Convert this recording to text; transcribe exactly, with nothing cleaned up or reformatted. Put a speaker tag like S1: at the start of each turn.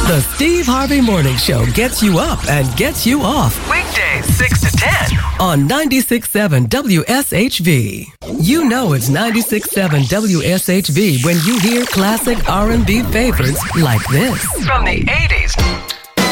S1: The Steve Harvey Morning Show gets you up and gets you off.
S2: Weekdays six to ten
S1: on ninety-six point seven W S H V. You know it's ninety-six point seven W S H V when you hear classic R and B favorites like this.
S2: from the eighties.